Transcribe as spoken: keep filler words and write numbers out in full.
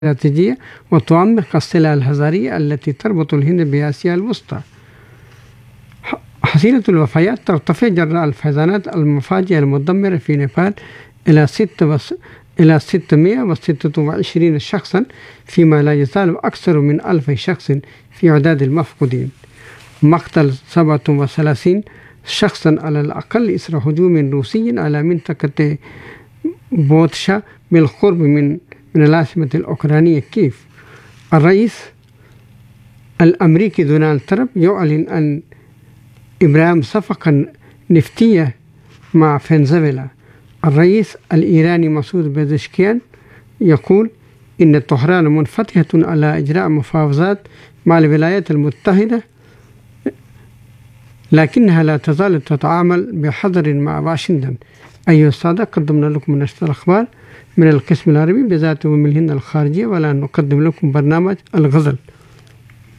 الاستراتيجية وتعمق الصلة الحضارية التي تربط الهند بآسيا الوسطى. حصيلة الوفيات ترتفع جراء الفيضانات المفاجئة المدمرة في نيبال إلى ستة وس... إلى ستمائة وستة وعشرين شخصا، فيما لا يزال أكثر من ألف شخص في عداد المفقودين. مقتل سبعة وثلاثين شخصا على الأقل إثر هجوم روسي على منطقة بوتشا بالقرب من من العاصمة الأوكرانية كييف. الرئيس الأمريكي دونالد ترامب يعلن عن إبرام صفقة نفطية مع فنزويلا. الرئيس الإيراني مسعود بيزشكيان يقول إن طهران منفتحة على إجراء مفاوضات مع الولايات المتحدة، لكنها لا تزال تتعامل بحذر مع واشنطن. أيها السادة، قدمنا لكم نشرة الأخبار من القسم العربي بذات أم الهند الخارجية، والآن نقدم لكم برنامج الغزل.